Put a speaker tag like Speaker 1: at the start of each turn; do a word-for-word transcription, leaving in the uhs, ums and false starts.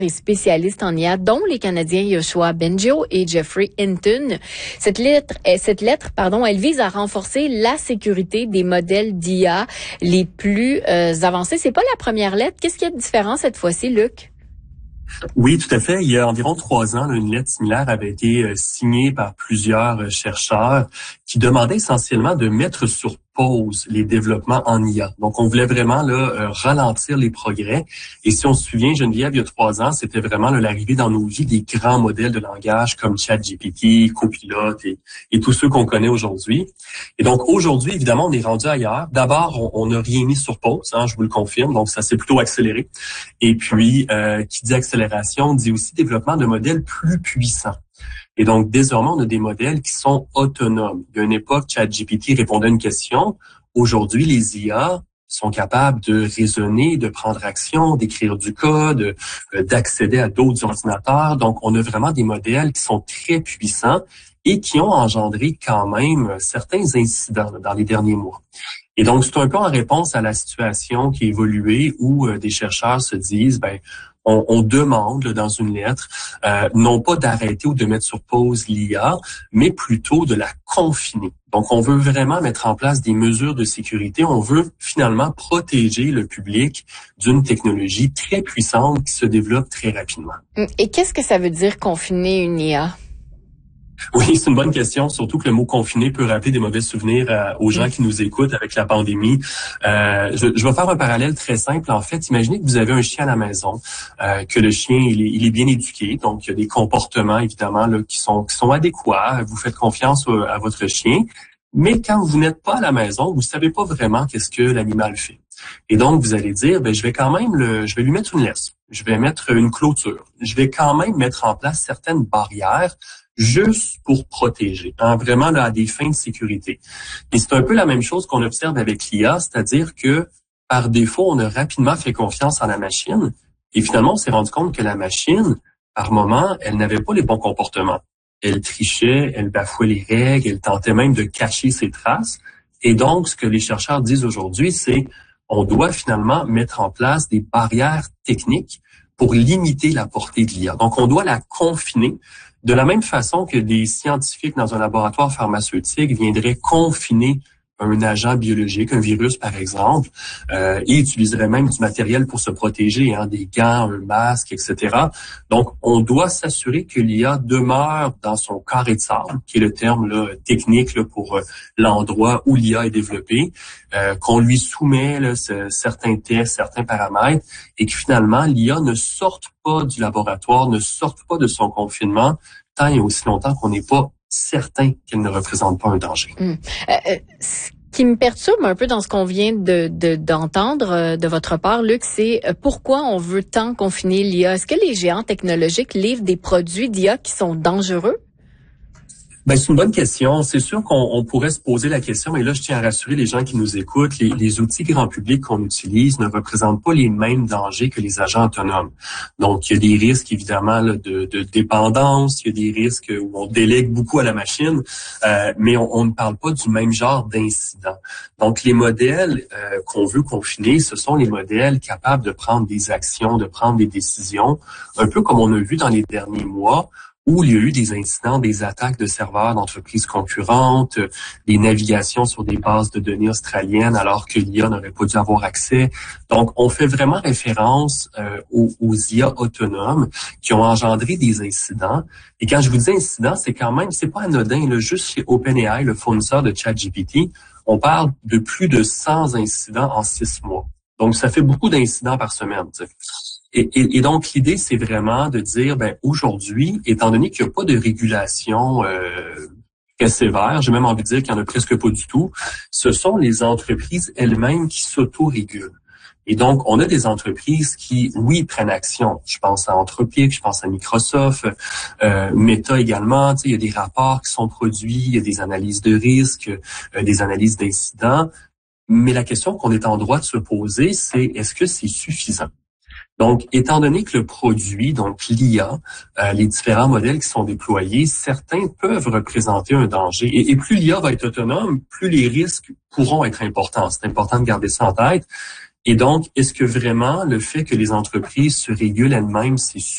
Speaker 1: Les spécialistes en I A, dont les Canadiens Yoshua Bengio et Jeffrey Hinton. Cette lettre, cette lettre, pardon, elle vise à renforcer la sécurité des modèles d'I A les plus euh, avancés. C'est pas la première lettre. Qu'est-ce qu'il y a de différent cette fois-ci, Luc?
Speaker 2: Oui, tout à fait. Il y a environ trois ans, là, une lettre similaire avait été euh, signée par plusieurs euh, chercheurs qui demandaient essentiellement de mettre sur pause les développements en I A. Donc, on voulait vraiment là euh, ralentir les progrès. Et si on se souvient, Geneviève, il y a trois ans, c'était vraiment là, l'arrivée dans nos vies des grands modèles de langage comme ChatGPT, Copilot et, et tous ceux qu'on connaît aujourd'hui. Et donc, aujourd'hui, évidemment, on est rendu ailleurs. D'abord, on n'a rien mis sur pause, hein, je vous le confirme. Donc, ça s'est plutôt accéléré. Et puis, euh, qui dit accélération, dit aussi développement de modèles plus puissants. Et donc, désormais, on a des modèles qui sont autonomes. Il y a une époque, ChatGPT répondait à une question. Aujourd'hui, les I A sont capables de raisonner, de prendre action, d'écrire du code, d'accéder à d'autres ordinateurs. Donc, on a vraiment des modèles qui sont très puissants et qui ont engendré quand même certains incidents dans les derniers mois. Et donc, c'est un peu en réponse à la situation qui a évolué où euh, des chercheurs se disent, ben, on, on demande là, dans une lettre, euh, non pas d'arrêter ou de mettre sur pause l'I A, mais plutôt de la confiner. Donc, on veut vraiment mettre en place des mesures de sécurité. On veut finalement protéger le public d'une technologie très puissante qui se développe très rapidement.
Speaker 1: Et qu'est-ce que ça veut dire confiner une I A?
Speaker 2: Oui, c'est une bonne question, surtout que le mot confiné peut rappeler des mauvais souvenirs euh, aux gens qui nous écoutent avec la pandémie. Euh, je, je vais faire un parallèle très simple. En fait, imaginez que vous avez un chien à la maison, euh, que le chien il est, il est bien éduqué, donc il y a des comportements évidemment là, qui sont qui sont adéquats. Vous faites confiance à, à votre chien, mais quand vous n'êtes pas à la maison, vous savez pas vraiment qu'est-ce que l'animal fait. Et donc, vous allez dire, ben, je vais quand même le, je vais lui mettre une laisse, je vais mettre une clôture, je vais quand même mettre en place certaines barrières juste pour protéger, hein, vraiment là, à des fins de sécurité. Et c'est un peu la même chose qu'on observe avec l'I A, c'est-à-dire que par défaut, on a rapidement fait confiance en la machine et finalement, on s'est rendu compte que la machine, par moment, elle n'avait pas les bons comportements. Elle trichait, elle bafouait les règles, elle tentait même de cacher ses traces. Et donc, ce que les chercheurs disent aujourd'hui, c'est on doit finalement mettre en place des barrières techniques pour limiter la portée de l'I A. Donc, on doit la confiner de la même façon que des scientifiques dans un laboratoire pharmaceutique viendraient confiner un agent biologique, un virus par exemple, euh, et utiliseraient même du matériel pour se protéger, hein, des gants, un masque, et cetera. Donc, on doit s'assurer que l'I A demeure dans son carré de sable, qui est le terme là, technique là, pour euh, l'endroit où l'I A est développée, euh, qu'on lui soumet là, ce, certains tests, certains paramètres, et que finalement, l'I A ne sorte pas du laboratoire, ne sorte pas de son confinement, tant et aussi longtemps qu'on n'est pas certain qu'elle ne représente pas un danger.
Speaker 1: Hum. Euh, euh, ce qui me perturbe un peu dans ce qu'on vient de, de d'entendre euh, de votre part, Luc, c'est euh, pourquoi on veut tant confiner l'I A. Est-ce que les géants technologiques livrent des produits d'I A qui sont dangereux?
Speaker 2: Ben, c'est une bonne question. C'est sûr qu'on on pourrait se poser la question, et là, je tiens à rassurer les gens qui nous écoutent, les, les outils grand public qu'on utilise ne représentent pas les mêmes dangers que les agents autonomes. Donc, il y a des risques, évidemment, là, de, de dépendance, il y a des risques où on délègue beaucoup à la machine, euh, mais on, on ne parle pas du même genre d'incident. Donc, les modèles euh, qu'on veut confiner, ce sont les modèles capables de prendre des actions, de prendre des décisions, un peu comme on a vu dans les derniers mois, où il y a eu des incidents, des attaques de serveurs d'entreprises concurrentes, des navigations sur des bases de données australiennes alors que l'I A n'aurait pas dû avoir accès. Donc, on fait vraiment référence euh, aux, aux I A autonomes qui ont engendré des incidents. Et quand je vous dis incidents, c'est quand même, c'est pas anodin. Là, juste chez OpenAI, le fournisseur de ChatGPT, on parle de plus de cent incidents en six mois. Donc, ça fait beaucoup d'incidents par semaine, tu sais. Et, et, et donc, l'idée, c'est vraiment de dire, ben aujourd'hui, étant donné qu'il n'y a pas de régulation euh, très sévère, j'ai même envie de dire qu'il n'y en a presque pas du tout, ce sont les entreprises elles-mêmes qui s'auto-régulent. Et donc, on a des entreprises qui, oui, prennent action. Je pense à Anthropic, je pense à Microsoft, euh, Meta également. Tu sais, il y a des rapports qui sont produits, il y a des analyses de risques, euh, des analyses d'incidents. Mais la question qu'on est en droit de se poser, c'est est-ce que c'est suffisant? Donc, étant donné que le produit, donc l'I A, euh, les différents modèles qui sont déployés, certains peuvent représenter un danger. Et, et plus l'I A va être autonome, plus les risques pourront être importants. C'est important de garder ça en tête. Et donc, est-ce que vraiment le fait que les entreprises se régulent elles-mêmes, c'est